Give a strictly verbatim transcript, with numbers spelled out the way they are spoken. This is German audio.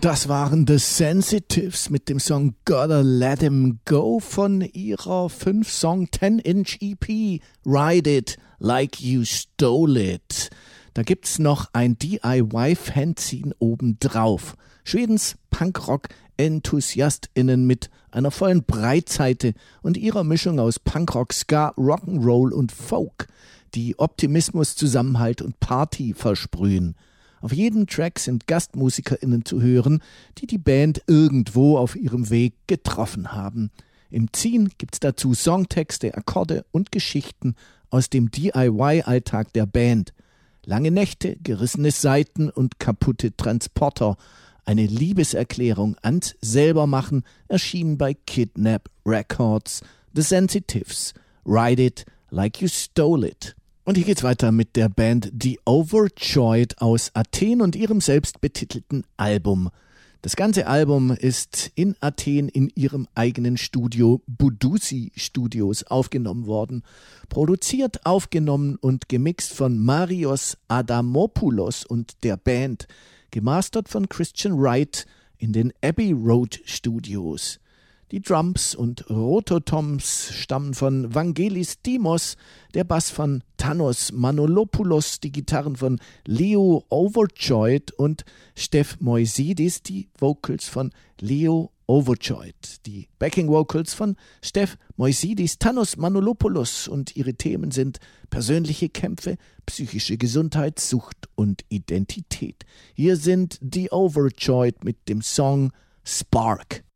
Das waren The Sensitives mit dem Song Gotta Let 'Em Go von ihrer fünf Song ten inch E P Ride It Like You Stole It. Da gibt's noch ein D I Y-Fanzine obendrauf. Schwedens Punkrock-EnthusiastInnen mit einer vollen Breitseite und ihrer Mischung aus Punkrock, Ska, Rock'n'Roll und Folk, die Optimismus, Zusammenhalt und Party versprühen. Auf jedem Track sind GastmusikerInnen zu hören, die die Band irgendwo auf ihrem Weg getroffen haben. Im Zine gibt's dazu Songtexte, Akkorde und Geschichten aus dem D I Y-Alltag der Band. Lange Nächte, gerissene Saiten und kaputte Transporter. Eine Liebeserklärung ans Selbermachen erschien bei Kidnap Records. The Sensitives. Ride It Like You Stole It. Und hier geht's weiter mit der Band The Overjoyed aus Athen und ihrem selbstbetitelten Album. Das ganze Album ist in Athen in ihrem eigenen Studio Budusi Studios aufgenommen worden. Produziert, aufgenommen und gemixt von Marios Adamopoulos und der Band. Gemastert von Christian Wright in den Abbey Road Studios. Die Drums und Rototoms stammen von Vangelis Dimos, der Bass von Thanos Manolopoulos, die Gitarren von Leo Overjoyed und Steph Moisidis, die Vocals von Leo Overjoyed. Die Backing Vocals von Steph Moisidis, Thanos Manolopoulos und ihre Themen sind persönliche Kämpfe, psychische Gesundheit, Sucht und Identität. Hier sind The Overjoyed mit dem Song Spark.